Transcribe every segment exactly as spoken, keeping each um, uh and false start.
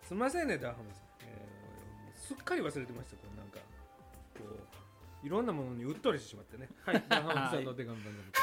すみませんねダーハムさん、えー、すっかり忘れてました。こうなんかこういろんなものにうっとりしてしまってね。はい、ダーハムさんのお手紙番組です。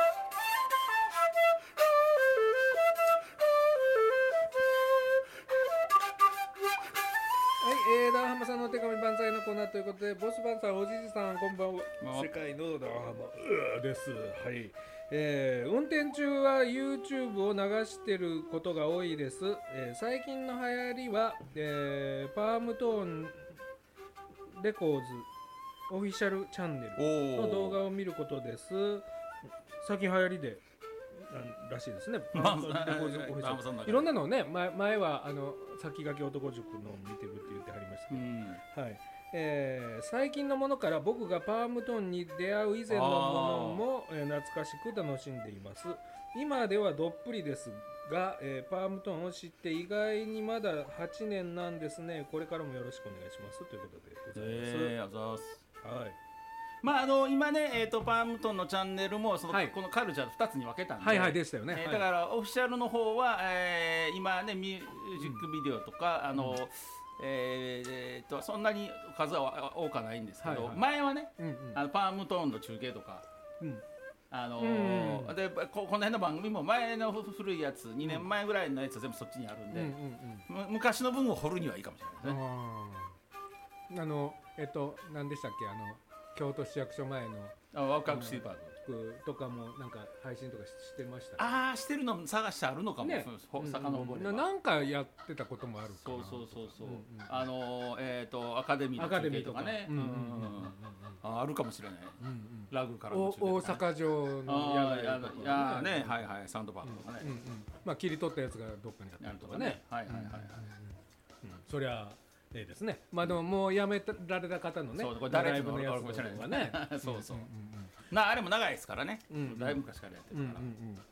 はい、えー、ダーハマさんのお手紙万歳のコーナーということで、ボスバンさん、おじじさん、こんばんは。世界のダーハマです。はい、えー、運転中は YouTube を流してることが多いです。えー、最近の流行りは、えー、パームトーンレコーズオフィシャルチャンネルの動画を見ることです。最近流行りでらしいですね。まあ、いろんなのをね、前, 前はあの先駆け男塾の見てるって言ってはりましたけど、うん、はい、えー、最近のものから僕がパームトーンに出会う以前のものも、えー、懐かしく楽しんでいます。今ではどっぷりですが、えー、パームトーンを知って意外にまだはちねんなんですね。これからもよろしくお願いしますということでございます。えー、あざーす。はい。 まあ、あの今ね、えー、とパームトンのチャンネルもその、はい、このカルチャーふたつに分けたんで、 はいはいでしたよね、 えー、だからオフィシャルの方は、えー、今ねミュージックビデオとか、うん、あの、うん、えーえー、とそんなに数は多くはないんですけど、はいはい、前はね、うんうん、あのパームトーンの中継とか、うん、あのーうん、で こ, この辺の番組も前の古いやつにねんまえぐらいのやつは全部そっちにあるんで、うんうんうん、昔の分を掘るにはいいかもしれないですね。 あ, あのえっと何でしたっけ、あの京都市役所前のワクワクシーパークとかもなんか配信とかしてました、ね、 ああしてるの探してあるのかも、ね、 遡ればなんかやってたこともあるかな。 そうそうそうそう、うんうん、あのー、えっ、ー、とアカデミーの中継とかねあるかもしれない、うんうん、ラグからの中継とか、ね、 大阪城の野外とか、 ね、あねはいはいサンドバーグとかね、うんうんうん、 まあ切り取ったやつがどっかにあったりとかね、 はいはいはいはい、うんうん、 そりゃええですね。まあでももうやめられた方のね、 そうこれ誰かのやつとかねそうそう、うんうんうん、なあれも長いですからね、うんうん、だいぶ昔からやってるから、うんうんうんうん、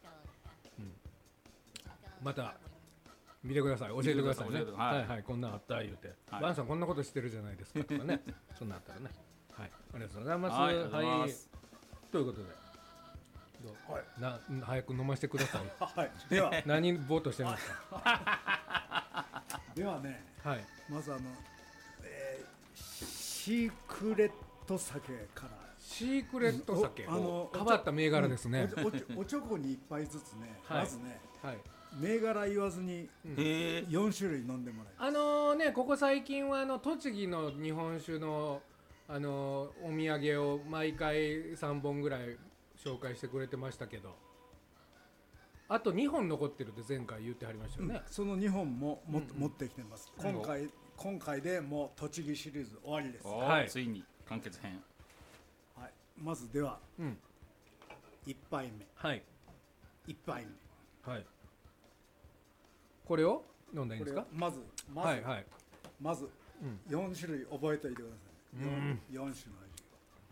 また見てください、教えてくださいね。はい、はいはい、こんなんあった言うて、はい、バンさんこんなことしてるじゃないですかとかねそんなんあったらね、はい、ありがとうございます。はい、はい、ということではい、な早く飲ませてくださいはい、では何ぼーっとしてますかではね、 はい、 まずあの、えー、シークレット酒からシークレット酒、あの変わった銘柄ですね。 お, お, おちょこにいっぱいずつね、はい、まずね、 はい、 銘柄言わずによん種類飲んでもらいます。 あのー、ね、ここ最近はあの栃木の日本酒の、あのー、お土産を毎回さんぼんぐらい紹介してくれてましたけど、あとにほん残ってるって前回言ってはりましたよね、 うん、そのにほんもも、うんうん、持ってきてます。今回、今回でもう栃木シリーズ終わりです。 はい、ついに完結編、 はい、まずでは、うん、いっぱいめ、 はい、 いっぱいめ、 はい、これを飲んだらいいんですか。 まずまず、はいはい、まず、うん、よん種類覚えておいてください、うん、よん, よん種の味、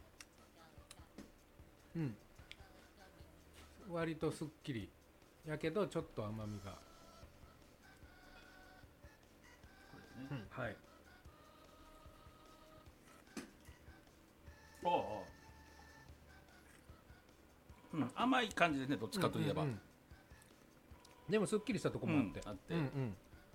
うん、割とすっきりやけどちょっと甘みが、これね、うん、はい、 ああ、うん、甘い感じですね、どっちかといえば、うんうんうん、 でもすっきりしたとこもあって、うん、 あって、 うんうん、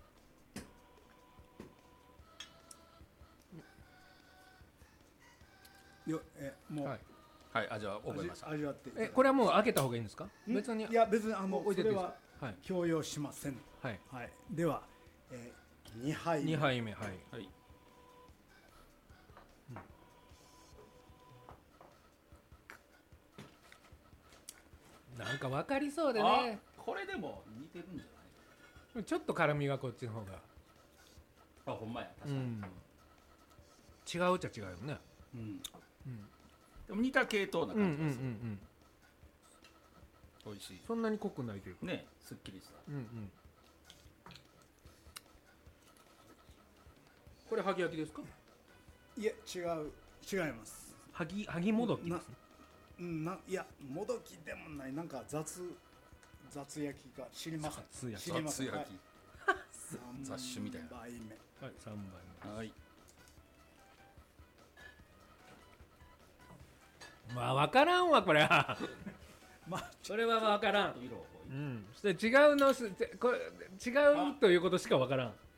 よえもう、はいはい、味は覚えました。 味わってえこれはもう開けた方がいいんですか。別にいや別にあの置いてていいですか。それは強要しません。はい、はい、では、えー、にはいめにはいめ、はい、はい、うん、なんか分かりそうでね。 これでも似てるんじゃない。 ちょっと辛みがこっちの方が、 あ、ほんまや、確かに、うん、 違うっちゃ違うよね、うんうん、 でも似た系統な感じです、うんうんうんうん、美味しい。 そんなに濃くないというかね、すっきりした、うんうん、 これ萩焼きですか。 いや違う、違います。 萩萩もどきですね。 なないやもどきでもない、なんか雑雑焼きが知りません。 雑焼き、知りません、雑焼き、はい、雑種みたいな。 さんばいめ、 はい、さんばいめ、 はい、 まあ分からんわこれはまあそれは分からん、うん、そして違うのこれ違うということしか分からん。